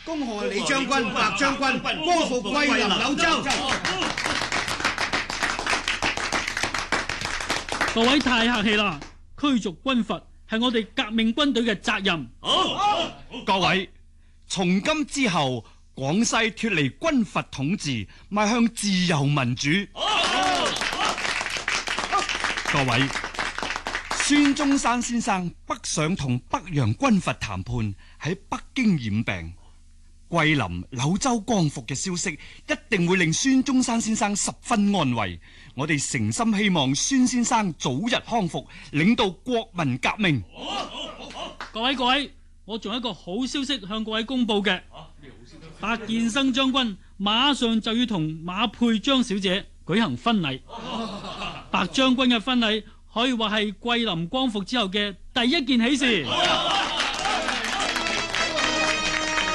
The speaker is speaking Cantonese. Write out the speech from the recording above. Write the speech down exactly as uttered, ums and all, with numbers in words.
恭賀李將軍、白將軍光復桂林柳州。 各位太客氣啦，驅逐軍閥係我哋革命軍隊嘅責任。 好，各位，從今之後，廣西脫離軍閥統治，邁向自由民主。各位，孫中山先生北上同北洋軍閥談判，喺北京染病。桂林、柳州光復嘅消息一定會令孫中山先生十分安慰。我哋誠心希望孫先生早日康復，領導國民革命。 各位各位，我仲有一個好消息向各位公布嘅。白建生將軍馬上就要同馬佩章小姐舉行婚禮。白將軍嘅婚禮可以話係桂林光復之後嘅第一件喜事。